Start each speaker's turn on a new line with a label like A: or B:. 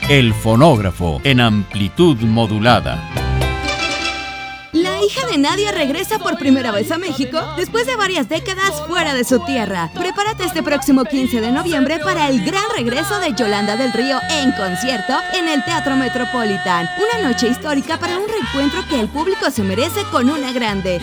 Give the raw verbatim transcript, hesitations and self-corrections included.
A: El fonógrafo en amplitud modulada.
B: La hija de Nadia regresa por primera vez a México después de varias décadas fuera de su tierra. Prepárate este próximo quince de noviembre para el gran regreso de Yolanda del Río en concierto en el Teatro Metropolitan. Una noche histórica para un reencuentro que el público se merece con una grande.